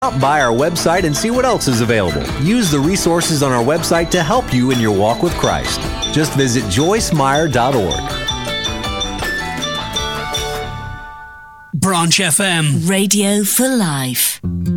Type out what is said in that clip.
Stop by our website and see what else is available. Use the resources on our website to help you in your walk with Christ. Just visit joycemeyer.org. Branch FM. Radio for life.